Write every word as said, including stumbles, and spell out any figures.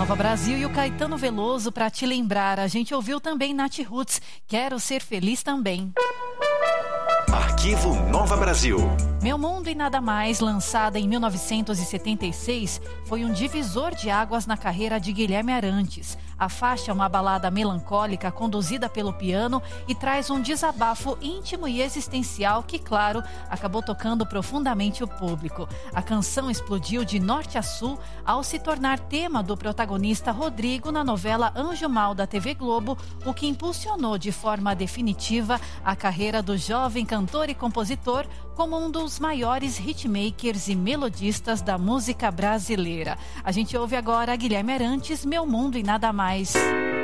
Nova Brasil e o Caetano Veloso para te lembrar. A gente ouviu também Nath Roots, Quero Ser Feliz Também. Arquivo Nova Brasil. Meu Mundo e Nada Mais, lançada em mil novecentos e setenta e seis, foi um divisor de águas na carreira de Guilherme Arantes. A faixa é uma balada melancólica conduzida pelo piano e traz um desabafo íntimo e existencial que, claro, acabou tocando profundamente o público. A canção explodiu de norte a sul ao se tornar tema do protagonista Rodrigo na novela Anjo Mal da T V Globo, o que impulsionou de forma definitiva a carreira do jovem cantor e compositor como um dos maiores hitmakers e melodistas da música brasileira. A gente ouve agora Guilherme Arantes, Meu Mundo e Nada Mais.